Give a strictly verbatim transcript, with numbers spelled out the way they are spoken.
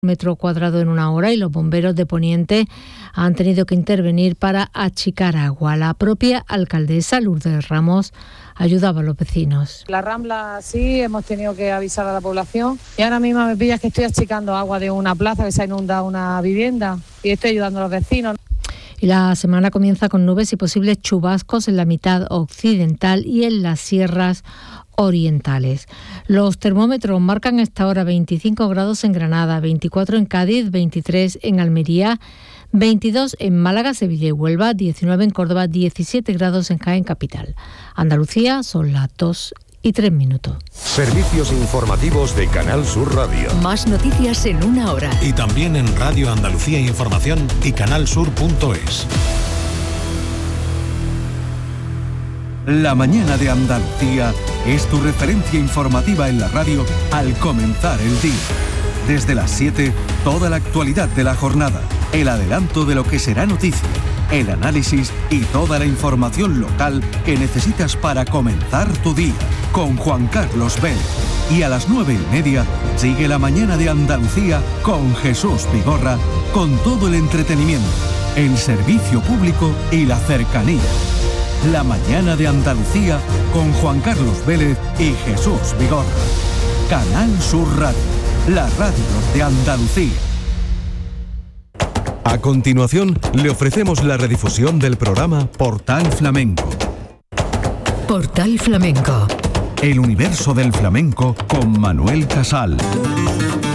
metro cuadrado en una hora y los bomberos de Poniente han tenido que intervenir para achicar agua. La propia alcaldesa Lourdes Ramos ayudaba a los vecinos. La Rambla sí, hemos tenido que avisar a la población y ahora mismo me pillas que estoy achicando agua de una plaza que se ha inundado una vivienda y estoy ayudando a los vecinos. Y la semana comienza con nubes y posibles chubascos en la mitad occidental y en las sierras orientales. Los termómetros marcan a esta hora veinticinco grados en Granada, veinticuatro en Cádiz, veintitrés en Almería, veintidós en Málaga, Sevilla y Huelva, diecinueve en Córdoba, diecisiete grados en Jaén capital. Andalucía son las dos y tres minutos. Servicios informativos de Canal Sur Radio. Más noticias en una hora. Y también en Radio Andalucía Información y canalsur punto es. La mañana de Andalucía es tu referencia informativa en la radio al comenzar el día. Desde las siete, toda la actualidad de la jornada, el adelanto de lo que será noticia, el análisis y toda la información local que necesitas para comenzar tu día, con Juan Carlos Vélez. Y a las nueve y media, sigue la mañana de Andalucía con Jesús Vigorra, con todo el entretenimiento, el servicio público y la cercanía. La mañana de Andalucía con Juan Carlos Vélez y Jesús Vigorra. Canal Sur Radio, la radio de Andalucía. A continuación, le ofrecemos la redifusión del programa Portal Flamenco. Portal Flamenco. El universo del flamenco con Manuel Casal.